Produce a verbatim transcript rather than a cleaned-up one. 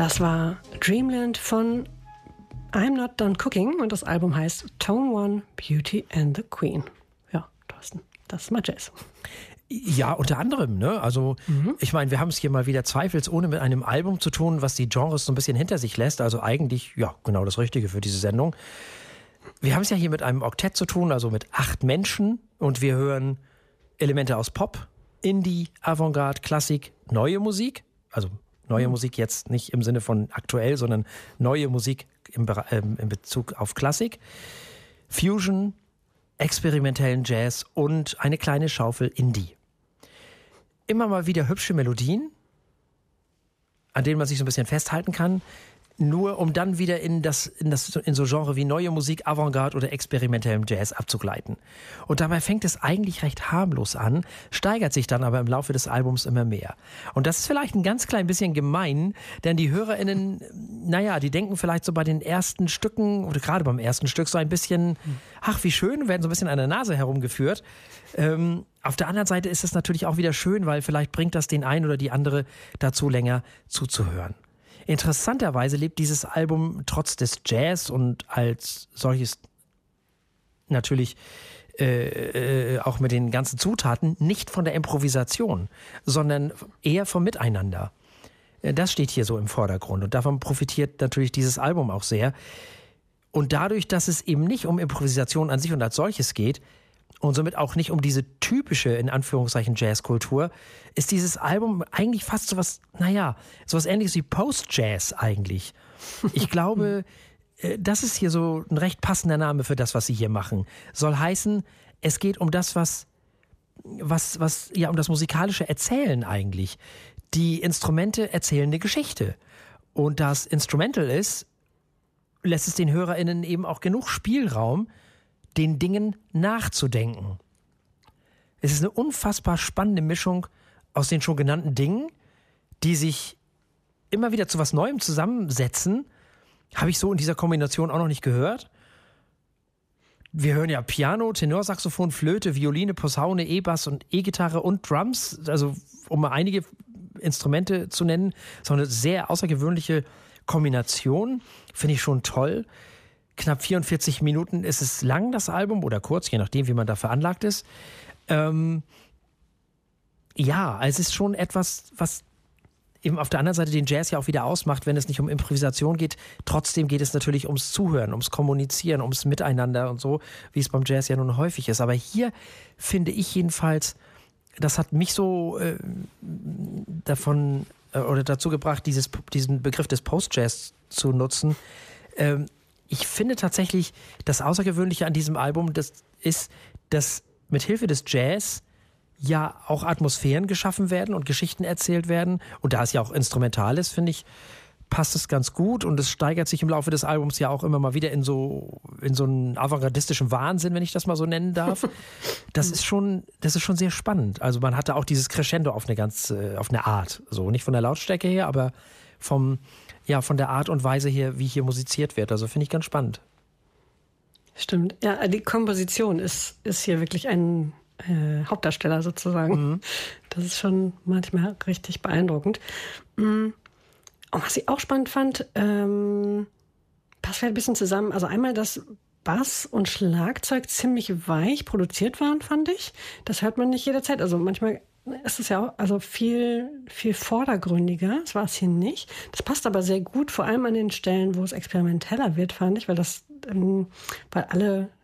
Das war Dreamland von I'm Not Done Cooking und das Album heißt Tone One, Beauty and the Queen. Ja, Thorsten, das ist mal Jazz. Ja, unter anderem, ne? Also, mhm. ich meine, wir haben es hier mal wieder zweifelsohne mit einem Album zu tun, was die Genres so ein bisschen hinter sich lässt. Also eigentlich, ja, genau das Richtige für diese Sendung. Wir haben es ja hier mit einem Oktett zu tun, also mit acht Menschen. Und wir hören Elemente aus Pop, Indie, Avantgarde, Klassik, neue Musik. Also neue mhm. Musik jetzt nicht im Sinne von aktuell, sondern neue Musik im, Be- äh, in Bezug auf Klassik. Fusion, experimentellen Jazz und eine kleine Schaufel Indie. Immer mal wieder hübsche Melodien, an denen man sich so ein bisschen festhalten kann, nur um dann wieder in das, in das, in so Genre wie neue Musik, Avantgarde oder experimentellem Jazz abzugleiten. Und dabei fängt es eigentlich recht harmlos an, steigert sich dann aber im Laufe des Albums immer mehr. Und das ist vielleicht ein ganz klein bisschen gemein, denn die HörerInnen, naja, die denken vielleicht so bei den ersten Stücken oder gerade beim ersten Stück so ein bisschen, ach wie schön, werden so ein bisschen an der Nase herumgeführt. Ähm, auf der anderen Seite ist es natürlich auch wieder schön, weil vielleicht bringt das den einen oder die andere dazu, länger zuzuhören. Interessanterweise lebt dieses Album trotz des Jazz und als solches natürlich äh, äh, auch mit den ganzen Zutaten nicht von der Improvisation, sondern eher vom Miteinander. Das steht hier so im Vordergrund und davon profitiert natürlich dieses Album auch sehr. Und dadurch, dass es eben nicht um Improvisation an sich und als solches geht, und somit auch nicht um diese typische, in Anführungszeichen, Jazzkultur, ist dieses Album eigentlich fast sowas, naja, sowas ähnliches wie Post-Jazz eigentlich. Ich glaube, das ist hier so ein recht passender Name für das, was sie hier machen. Soll heißen, es geht um das, was, was, was, ja, um das musikalische Erzählen eigentlich. Die Instrumente erzählen eine Geschichte. Und da es Instrumental ist, lässt es den HörerInnen eben auch genug Spielraum, den Dingen nachzudenken. Es ist eine unfassbar spannende Mischung aus den schon genannten Dingen, die sich immer wieder zu was Neuem zusammensetzen. Habe ich so in dieser Kombination auch noch nicht gehört. Wir hören ja Piano, Tenorsaxophon, Flöte, Violine, Posaune, E-Bass und E-Gitarre und Drums. Also um mal einige Instrumente zu nennen. So eine sehr außergewöhnliche Kombination. Finde ich schon toll. Knapp vierundvierzig Minuten ist es lang, das Album, oder kurz, je nachdem, wie man da veranlagt ist. Ähm, ja, es ist schon etwas, was eben auf der anderen Seite den Jazz ja auch wieder ausmacht, wenn es nicht um Improvisation geht. Trotzdem geht es natürlich ums Zuhören, ums Kommunizieren, ums Miteinander und so, wie es beim Jazz ja nun häufig ist. Aber hier finde ich jedenfalls, das hat mich so äh, davon äh, oder dazu gebracht, dieses, diesen Begriff des Post-Jazz zu nutzen. Ähm, Ich finde tatsächlich, das Außergewöhnliche an diesem Album, das ist, dass mit Hilfe des Jazz ja auch Atmosphären geschaffen werden und Geschichten erzählt werden. Und da es ja auch instrumental ist, finde ich, passt es ganz gut. Und es steigert sich im Laufe des Albums ja auch immer mal wieder in so, in so einen avantgardistischen Wahnsinn, wenn ich das mal so nennen darf. Das ist schon, das ist schon sehr spannend. Also man hatte auch dieses Crescendo auf eine ganz, auf eine Art. So, nicht von der Lautstärke her, aber vom, ja, von der Art und Weise her, wie hier musiziert wird. Also finde ich ganz spannend. Stimmt. Ja, die Komposition ist, ist hier wirklich ein äh, Hauptdarsteller sozusagen. Mhm. Das ist schon manchmal richtig beeindruckend. Mhm. Und was ich auch spannend fand, ähm, passt vielleicht ein bisschen zusammen. Also einmal, dass Bass und Schlagzeug ziemlich weich produziert waren, fand ich. Das hört man nicht jederzeit. Also manchmal ist es ja auch also viel, viel vordergründiger. Das war es hier nicht. Das passt aber sehr gut, vor allem an den Stellen, wo es experimenteller wird, fand ich, weil das, ähm, weil alle